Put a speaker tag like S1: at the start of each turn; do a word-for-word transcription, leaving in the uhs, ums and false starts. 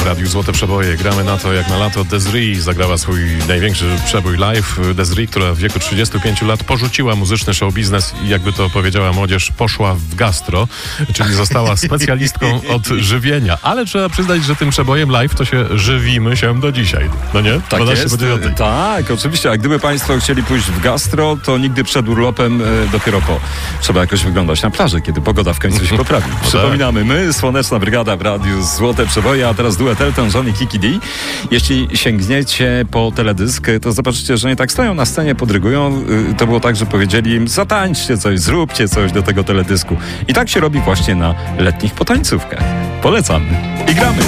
S1: w Radiu Złote Przeboje. Gramy na to jak na lato. Desiree zagrała swój największy przebój live. Desiree, która w wieku trzydziestu pięciu lat porzuciła muzyczny show biznes i jakby to powiedziała młodzież, poszła w gastro, czyli została specjalistką od żywienia. Ale trzeba przyznać, że tym przebojem live to się żywimy się do dzisiaj. No nie?
S2: Tak jest. Tak, oczywiście. A gdyby państwo chcieli pójść w gastro, to nigdy przed urlopem, e, dopiero po. Trzeba jakoś wyglądać na plaży, kiedy pogoda w końcu się poprawi. Przypominamy, my, Słoneczna Brygada w Radiu Złote Przeboje, a teraz duet Elton John i Kiki D. Jeśli sięgniecie po teledysk, to zobaczycie, że nie tak stoją na scenie, podrygują. To było tak, że powiedzieli im, zatańczcie coś, zróbcie coś do tego teledysku. I tak się robi właśnie na letnich potańcówkach. Polecamy. I gramy.